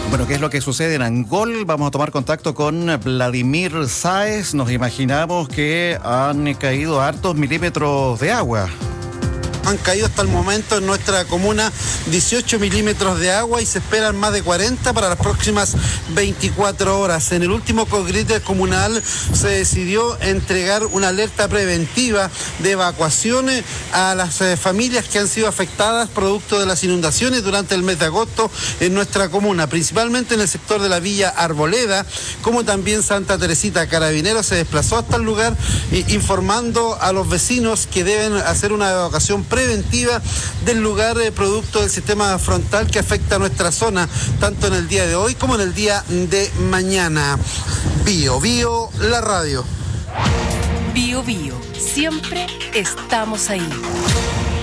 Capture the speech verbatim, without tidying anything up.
Bueno, ¿qué es lo que sucede en Angol? Vamos a tomar contacto con Vladimir Sáez. Nos imaginamos que han caído hartos milímetros de agua. Han caído hasta el momento en nuestra comuna dieciocho milímetros de agua y se esperan más de cuarenta para las próximas veinticuatro horas. En el último congreso comunal se decidió entregar una alerta preventiva de evacuaciones a las eh, familias que han sido afectadas producto de las inundaciones durante el mes de agosto en nuestra comuna, principalmente en el sector de la Villa Arboleda, como también Santa Teresita. Carabineros se desplazó hasta el lugar eh, informando a los vecinos que deben hacer una evacuación preventiva del lugar eh, producto del sistema frontal que afecta a nuestra zona, tanto en el día de hoy como en el día de mañana. Bio, Bio, la radio. Bio, Bio, siempre estamos ahí.